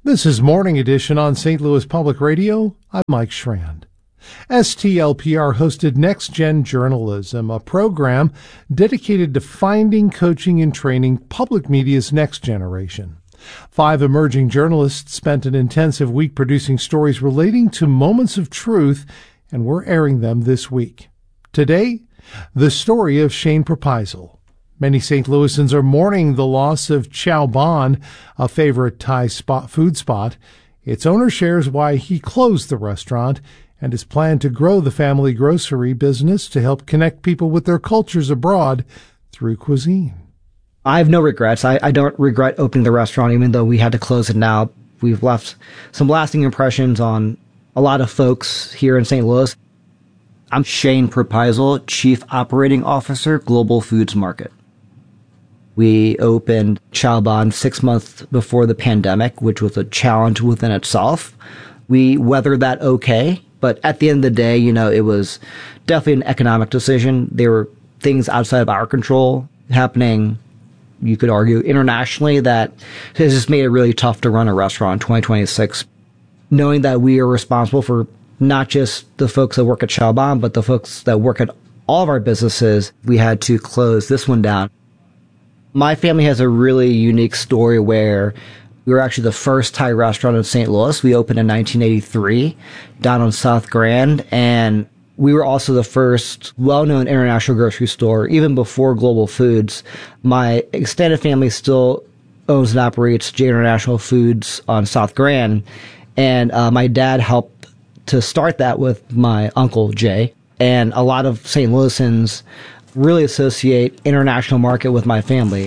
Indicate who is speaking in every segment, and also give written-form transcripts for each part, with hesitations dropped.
Speaker 1: This is Morning Edition on St. Louis Public Radio. I'm Mike Schrand. STLPR hosted Next Gen Journalism, a program dedicated to finding, coaching, and training public media's next generation. 5 emerging journalists spent an intensive week producing stories relating to moments of truth, and we're airing them this week. Today, the story of Shane Propisal. Many St. Louisans are mourning the loss of Chow Bon, a favorite Thai food spot. Its owner shares why he closed the restaurant and his plan to grow the family grocery business to help connect people with their cultures abroad through cuisine.
Speaker 2: I have no regrets. I don't regret opening the restaurant, even though we had to close it now. We've left some lasting impressions on a lot of folks here in St. Louis. I'm Shane Propisal, Chief Operating Officer, Global Foods Market. We opened Chow Bon 6 months before the pandemic, which was a challenge within itself. We weathered that okay, but at the end of the day, it was definitely an economic decision. There were things outside of our control happening, you could argue, internationally that has just made it really tough to run a restaurant in 2026. Knowing that we are responsible for not just the folks that work at Chow Bon, but the folks that work at all of our businesses, we had to close this one down. My family has a really unique story where we were actually the first Thai restaurant in St. Louis. We opened in 1983 down on South Grand, and we were also the first well-known international grocery store, even before Global Foods. My extended family still owns and operates J International Foods on South Grand, and my dad helped to start that with my uncle Jay. And a lot of St. Louisans really associate international market with my family.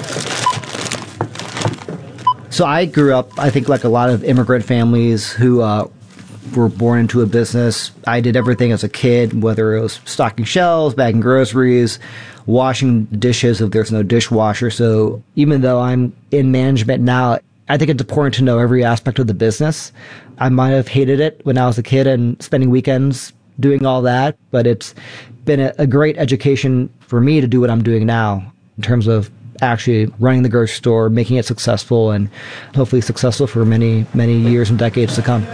Speaker 2: So I grew up, I think, like a lot of immigrant families who were born into a business. I did everything as a kid, whether it was stocking shelves, bagging groceries, washing dishes if there's no dishwasher. So even though I'm in management now, I think it's important to know every aspect of the business. I might have hated it when I was a kid and spending weekends doing all that, but it's been a great education for me to do what I'm doing now in terms of actually running the grocery store, making it successful, and hopefully successful for many, many years and decades to come.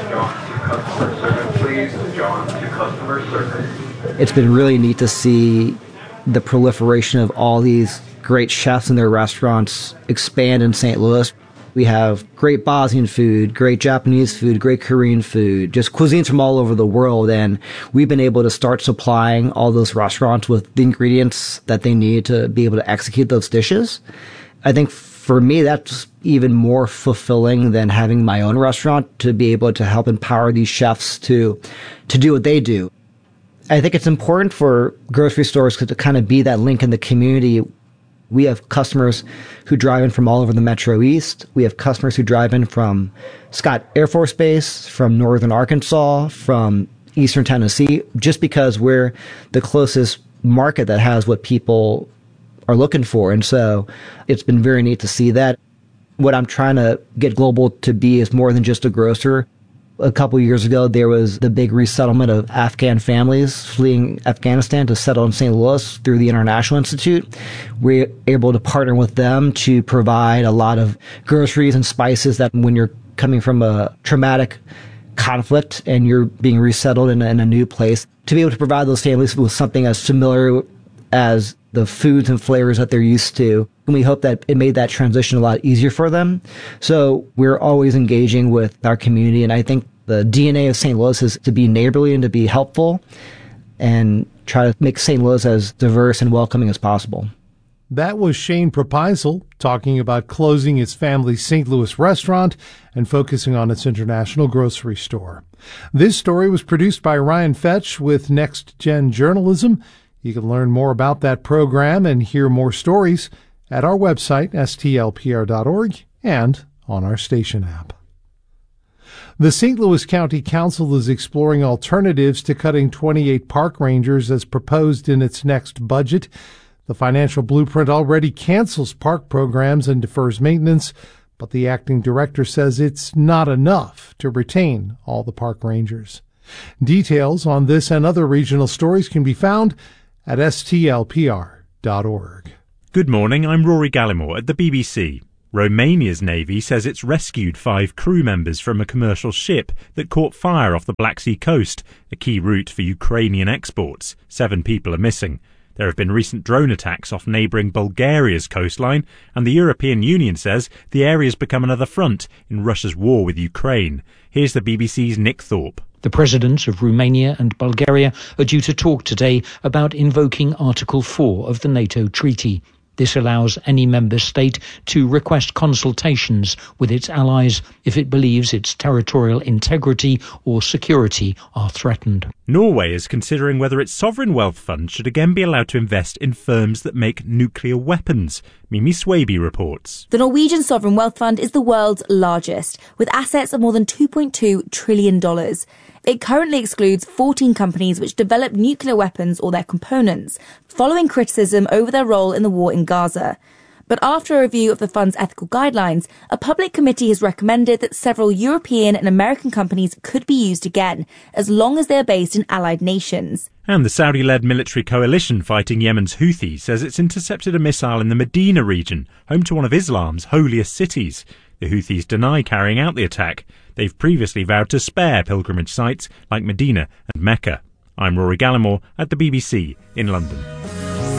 Speaker 2: It's been really neat to see the proliferation of all these great chefs and their restaurants expand in St. Louis. We have great Bosnian food, great Japanese food, great Korean food, just cuisines from all over the world. And we've been able to start supplying all those restaurants with the ingredients that they need to be able to execute those dishes. I think for me, that's even more fulfilling than having my own restaurant, to be able to help empower these chefs to do what they do. I think it's important for grocery stores to kind of be that link in the community. We have customers who drive in from all over the Metro East. We have customers who drive in from Scott Air Force Base, from Northern Arkansas, from Eastern Tennessee, just because we're the closest market that has what people are looking for. And so it's been very neat to see that. What I'm trying to get Global to be is more than just a grocer. A couple years ago, there was the big resettlement of Afghan families fleeing Afghanistan to settle in St. Louis through the International Institute. We're able to partner with them to provide a lot of groceries and spices that when you're coming from a traumatic conflict and you're being resettled in a new place, to be able to provide those families with something as familiar as the foods and flavors that they're used to. And we hope that it made that transition a lot easier for them. So we're always engaging with our community. And I think the DNA of St. Louis is to be neighborly and to be helpful and try to make St. Louis as diverse and welcoming as possible.
Speaker 1: That was Shane Propisal talking about closing its family's St. Louis restaurant and focusing on its international grocery store. This story was produced by Ryan Fetch with Next Gen Journalism. You can learn more about that program and hear more stories at our website, stlpr.org, and on our station app. The St. Louis County Council is exploring alternatives to cutting 28 park rangers as proposed in its next budget. The financial blueprint already cancels park programs and defers maintenance, but the acting director says it's not enough to retain all the park rangers. Details on this and other regional stories can be found at stlpr.org.
Speaker 3: Good morning, I'm Rory Gallimore at the BBC. Romania's navy says it's rescued 5 crew members from a commercial ship that caught fire off the Black Sea coast, a key route for Ukrainian exports. 7 people are missing. There have been recent drone attacks off neighbouring Bulgaria's coastline, and the European Union says the area's become another front in Russia's war with Ukraine. Here's the BBC's Nick Thorpe.
Speaker 4: The presidents of Romania and Bulgaria are due to talk today about invoking Article 4 of the NATO treaty. This allows any member state to request consultations with its allies if it believes its territorial integrity or security are threatened.
Speaker 3: Norway is considering whether its sovereign wealth fund should again be allowed to invest in firms that make nuclear weapons. Mimi Swaby reports.
Speaker 5: The Norwegian Sovereign Wealth Fund is the world's largest, with assets of more than $2.2 trillion. It currently excludes 14 companies which develop nuclear weapons or their components, following criticism over their role in the war in Gaza. But after a review of the fund's ethical guidelines, a public committee has recommended that several European and American companies could be used again, as long as they are based in allied nations.
Speaker 3: And the Saudi-led military coalition fighting Yemen's Houthis says it's intercepted a missile in the Medina region, home to one of Islam's holiest cities. The Houthis deny carrying out the attack. They've previously vowed to spare pilgrimage sites like Medina and Mecca. I'm Rory Gallimore at the BBC in London.